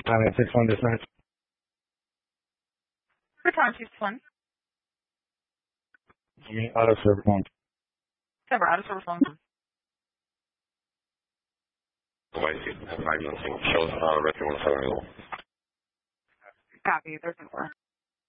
Time 61 dispatch. For time 61. You mean auto service one. Cover out of service one. Rescue 171 shows rescue 170. Copy, 13-4.